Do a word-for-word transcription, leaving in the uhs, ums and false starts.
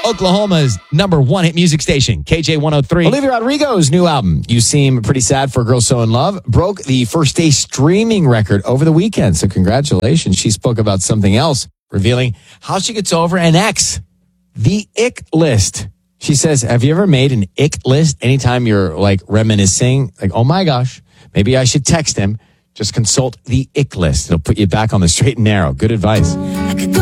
Oklahoma's number one hit music station, K J one oh three. Olivia Rodrigo's new album, You Seem Pretty Sad for a Girl So in Love, broke the first day streaming record over the weekend. So congratulations. She spoke about something else, revealing how she gets over an ex. The ick list. She says, have you ever made an ick list anytime you're like reminiscing? Like, oh my gosh, maybe I should text him. Just consult the ick list. It'll put you back on the straight and narrow. Good advice.